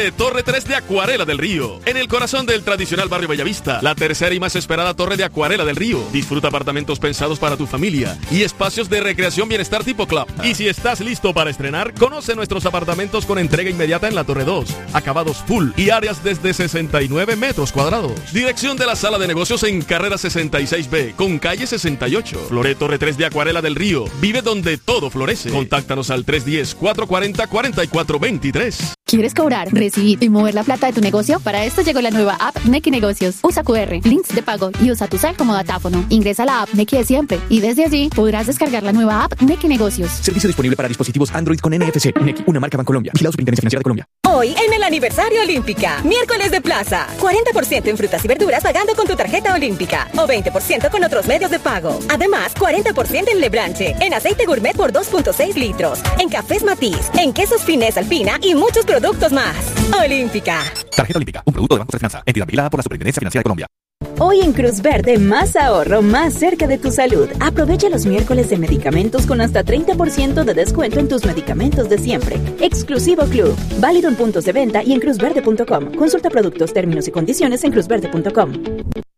Torre 3 de Acuarela del Río, en el corazón del tradicional barrio Bellavista, la tercera y más esperada torre de Acuarela del Río. Disfruta apartamentos pensados para tu familia y espacios de recreación bienestar tipo club. Y si estás listo para estrenar, conoce nuestros apartamentos con entrega inmediata en la Torre 2, acabados full y áreas desde 69 metros cuadrados. Dirección de la sala de negocios en carrera 66B con calle 68. Flore Torre 3 de Acuarela del Río, vive donde todo florece. Contáctanos al 310-440-4423. ¿Quieres cobrar, recibir y mover la plata de tu negocio? Para esto llegó la nueva app Nequi Negocios. Usa QR, links de pago y usa tu cel como datáfono. Ingresa a la app Nequi de siempre y desde allí podrás descargar la nueva app Nequi Negocios. Servicio disponible para dispositivos Android con NFC. Nequi, una marca Bancolombia. Vigilado Superintendencia Financiera de Colombia. Hoy en el aniversario Olímpica, miércoles de plaza, 40% en frutas y verduras pagando con tu tarjeta Olímpica o 20% con otros medios de pago. Además, 40% en Lebranche, en aceite gourmet por 2.6 litros, en cafés Matiz, en quesos Finés Alpina y muchos productos más. Olímpica. Tarjeta Olímpica, un producto de Banco de Finanza, entidad vigilada por la Superintendencia Financiera de Colombia. Hoy en Cruz Verde, más ahorro, más cerca de tu salud. Aprovecha los miércoles de medicamentos con hasta 30% de descuento en tus medicamentos de siempre. Exclusivo Club. Válido en puntos de venta y en cruzverde.com. Consulta productos, términos y condiciones en cruzverde.com.